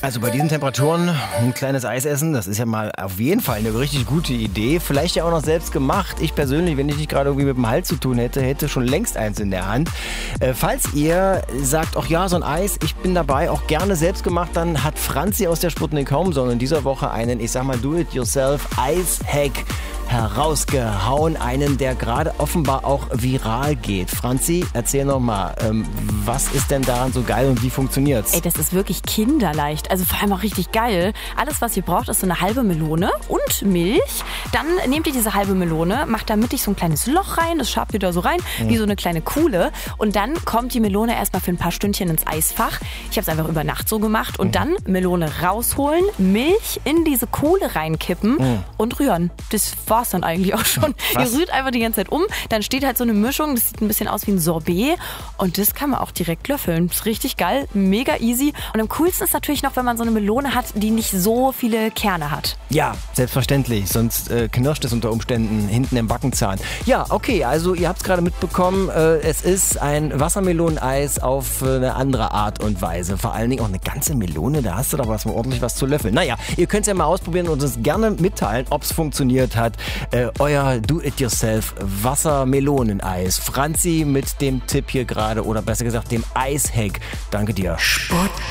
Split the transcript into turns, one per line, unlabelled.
Also bei diesen Temperaturen ein kleines Eis essen, das ist ja mal auf jeden Fall eine richtig gute Idee. Vielleicht ja auch noch selbst gemacht. Ich persönlich, wenn ich nicht gerade irgendwie mit dem Hals zu tun hätte, hätte schon längst eins in der Hand. Falls ihr sagt, ach ja, so ein Eis, ich bin dabei, auch gerne selbst gemacht, dann hat Franzi aus der Sputnik Home Zone in dieser Woche einen, ich sag mal, Do-it-yourself-Eis-Hack herausgehauen. Einen, der gerade offenbar auch viral geht. Franzi, erzähl nochmal, was ist denn daran so geil und wie funktioniert's?
Ey, das ist wirklich kinderleicht. Also vor allem auch richtig geil. Alles, was ihr braucht, ist so eine halbe Melone und Milch. Dann nehmt ihr diese halbe Melone, macht da mittig so ein kleines Loch rein, das schabt ihr da so rein, wie so eine kleine Kuhle. Und dann kommt die Melone erstmal für ein paar Stündchen ins Eisfach. Ich habe es einfach über Nacht so gemacht. Und dann Melone rausholen, Milch in diese Kuhle reinkippen und rühren. Das war's dann eigentlich auch schon.
Was?
Ihr rührt einfach die ganze Zeit um, dann steht halt so eine Mischung, das sieht ein bisschen aus wie ein Sorbet. Und das kann man auch direkt löffeln. Das ist richtig geil, mega easy. Und am coolsten ist natürlich noch, wenn man so eine Melone hat, die nicht so viele Kerne hat.
Ja, selbstverständlich, sonst knirscht es unter Umständen hinten im Backenzahn. Ja, okay, also ihr habt es gerade mitbekommen, es ist ein Wassermeloneneis auf eine andere Art und Weise. Vor allen Dingen auch eine ganze Melone, da hast du doch ordentlich was zu löffeln. Naja, ihr könnt es ja mal ausprobieren und uns gerne mitteilen, ob es funktioniert hat. Euer Do-it-yourself Wassermeloneneis. Franzi mit dem Tipp hier gerade, oder besser gesagt dem Eishack. Danke dir.